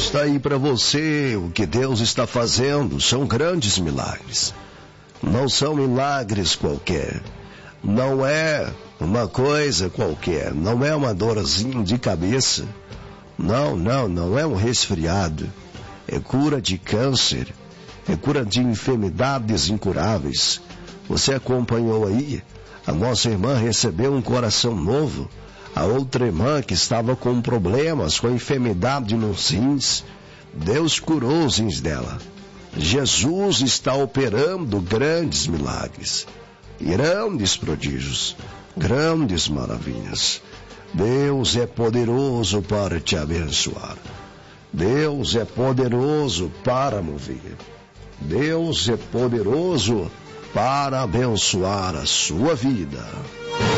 Está aí para você o que Deus está fazendo. São grandes milagres. Não são milagres qualquer. Não é uma coisa qualquer. Não é uma dorzinha de cabeça. Não é um resfriado. É cura de câncer. É cura de enfermidades incuráveis. Você acompanhou aí? A nossa irmã recebeu um coração novo. A outra irmã que estava com problemas, com enfermidade nos rins, Deus curou os rins dela. Jesus está operando grandes milagres, grandes prodígios, grandes maravilhas. Deus é poderoso para te abençoar. Deus é poderoso para mover. Deus é poderoso para abençoar a sua vida.